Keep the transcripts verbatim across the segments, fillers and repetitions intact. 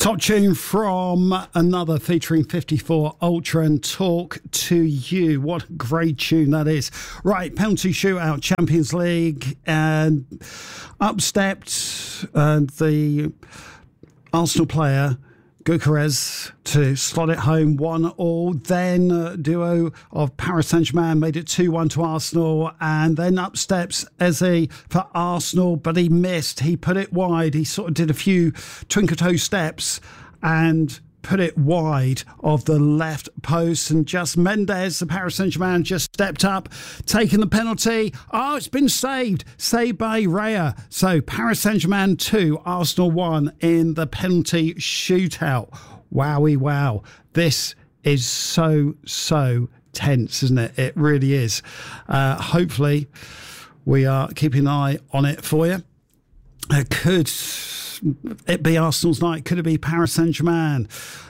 Top tune from another featuring fifty-four Ultra and Talk to You. What a great tune that is. Right, penalty shootout, Champions League, and up stepped uh, the Arsenal player Gyökeres to slot it home one all. Then a duo of Paris Saint-Germain made it two one to Arsenal, and then up steps Eze for Arsenal, but he missed. He put it wide. He sort of did a few twinkle toe steps and put it wide of the left post, and just Mendes, the Paris Saint-Germain, just stepped up, taking the penalty. Oh, it's been saved. Saved by Raya. So Paris Saint-Germain two, Arsenal one in the penalty shootout. Wowie wow. This is so, so tense, isn't it? It really is. Uh, hopefully we are keeping an eye on it for you. It could it be Arsenal's night? Could it be Paris Saint-Germain?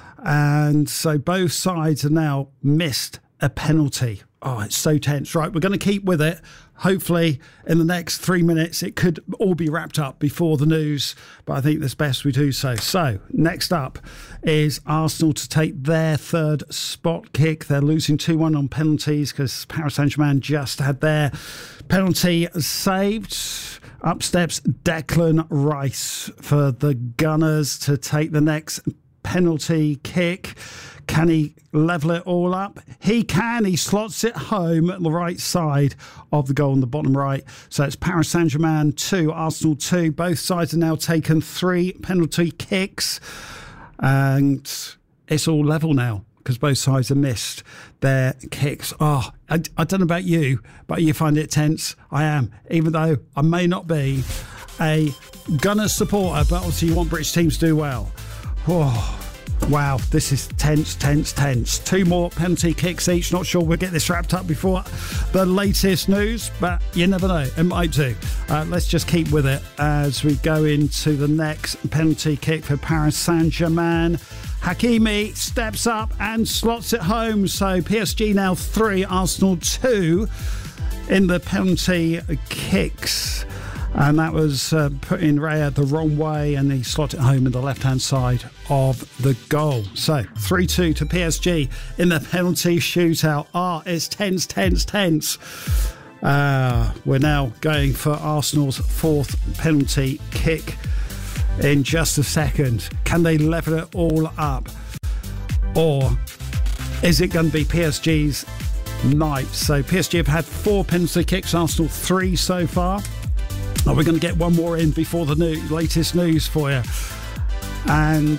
And so both sides have now missed a penalty. Oh, it's so tense. Right, we're going to keep with it. Hopefully in the next three minutes it could all be wrapped up before the news, but I think it's best we do so. So next up is Arsenal to take their third spot kick. They're losing two one on penalties because Paris Saint-Germain just had their penalty saved. Up steps Declan Rice for the Gunners to take the next penalty kick. Can he level it all up? He can. He slots it home at the right side of the goal in the bottom right. So it's Paris Saint-Germain two, Arsenal two. Both sides have now taken three penalty kicks, and it's all level now because both sides have missed their kicks. Oh, I, I don't know about you, but you find it tense. I am, even though I may not be a Gunners supporter, but obviously you want British teams to do well. Oh, wow, this is tense, tense, tense. Two more penalty kicks each. Not sure we'll get this wrapped up before the latest news, but you never know. It might do. Uh, let's just keep with it as we go into the next penalty kick for Paris Saint-Germain. Hakimi steps up and slots it home. So P S G now three, Arsenal two in the penalty kicks. And that was uh, putting Raya the wrong way, and he slotted it home in the left-hand side of the goal. So three two to P S G in the penalty shootout. Ah, it's tense, tense, tense. Uh, we're now going for Arsenal's fourth penalty kick in just a second. Can they level it all up? Or is it going to be P S G's night? So P S G have had four penalty kicks, Arsenal three so far. Oh, we're going to get one more in before the new, latest news for you. And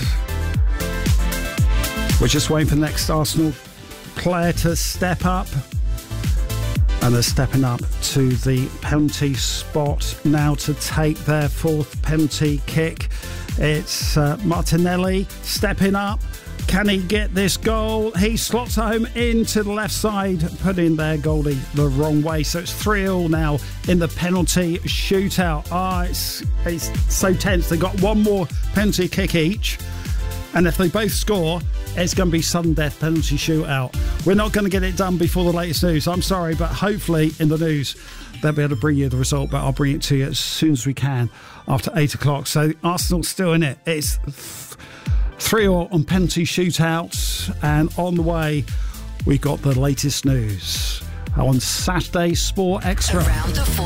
we're just waiting for the next Arsenal player to step up. And they're stepping up to the penalty spot now to take their fourth penalty kick. It's uh, Martinelli stepping up. Can he get this goal? He slots home into the left side, putting their goalie the wrong way. So it's three all now in the penalty shootout. Ah, oh, it's, it's so tense. They've got one more penalty kick each. And if they both score, it's going to be sudden death penalty shootout. We're not going to get it done before the latest news. I'm sorry, but hopefully in the news they'll be able to bring you the result. But I'll bring it to you as soon as we can after eight o'clock. So Arsenal's still in it. It's three all on penalty shootouts, and on the way we've got the latest news on Saturday Sport Extra. Around the